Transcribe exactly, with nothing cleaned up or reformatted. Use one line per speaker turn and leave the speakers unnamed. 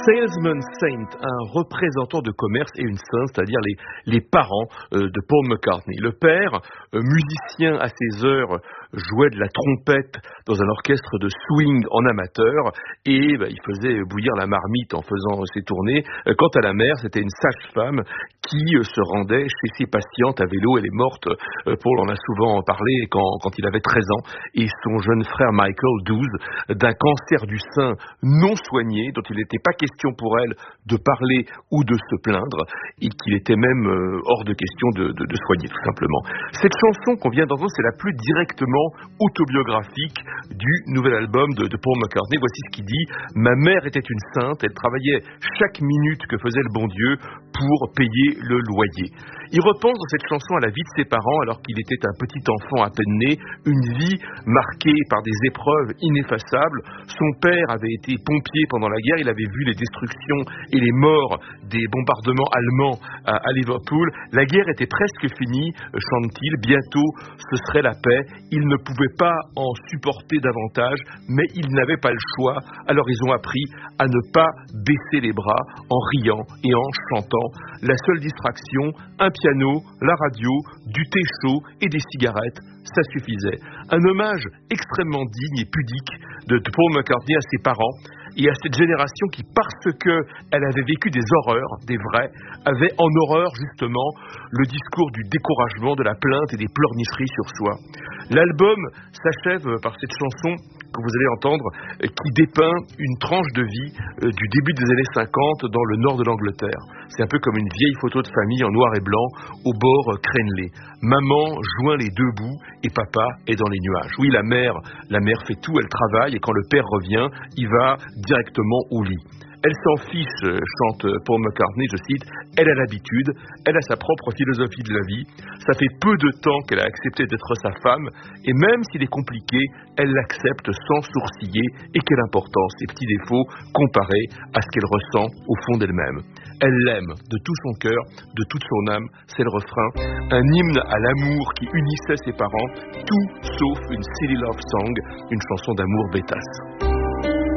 Salesman Saint, un représentant de commerce, et une sainte, c'est-à-dire les, les parents euh, de Paul McCartney. Le père, euh, musicien à ses heures, jouait de la trompette dans un orchestre de swing en amateur, et bah, il faisait bouillir la marmite en faisant ses tournées. Euh, quant à la mère, c'était une sage-femme qui euh, se rendait chez ses patientes à vélo. Elle est morte, euh, Paul en a souvent parlé, quand, quand il avait treize ans, et son jeune frère Michael, douze, d'un cancer du sein non soigné, dont il n'était pas question pour elle de parler ou de se plaindre, et qu'il était même euh, hors de question de, de, de soigner, tout simplement. Cette chanson qu'on vient d'entendre, c'est la plus directement autobiographique du nouvel album de, de Paul McCartney. Voici ce qu'il dit: ma mère était une sainte, elle travaillait chaque minute que faisait le bon Dieu pour payer le loyer. Il repense dans cette chanson à la vie de ses parents alors qu'il était un petit enfant à peine né, une vie marquée par des épreuves ineffaçables. Son père avait été pompier pendant la guerre, il avait vu les destructions et les morts des bombardements allemands à, à Liverpool. La guerre était presque finie, chante-t-il, bientôt ce serait la paix. Ils ne pouvaient pas en supporter davantage, mais ils n'avaient pas le choix, alors ils ont appris à ne pas baisser les bras en riant et en chantant. La seule distraction, un piano, la radio, du thé chaud et des cigarettes, ça suffisait. Un hommage extrêmement digne et pudique de Paul McCartney à ses parents et à cette génération qui, parce qu'elle avait vécu des horreurs, des vrais, avait en horreur justement le discours du découragement, de la plainte et des pleurnicheries sur soi. L'album s'achève par cette chanson que vous allez entendre, qui dépeint une tranche de vie euh, du début des années cinquante dans le nord de l'Angleterre. C'est un peu comme une vieille photo de famille en noir et blanc, au bord euh, crénelé. Maman joint les deux bouts et papa est dans les nuages. Oui, la mère, la mère fait tout, elle travaille, et quand le père revient, il va directement au lit. Elle s'en fiche, chante Paul McCartney, je cite, elle a l'habitude, elle a sa propre philosophie de la vie, ça fait peu de temps qu'elle a accepté d'être sa femme, et même s'il est compliqué, elle l'accepte sans sourciller, et quelle importance, ses petits défauts comparés à ce qu'elle ressent au fond d'elle-même. Elle l'aime de tout son cœur, de toute son âme, c'est le refrain, un hymne à l'amour qui unissait ses parents, tout sauf une silly love song, une chanson d'amour bêtasse.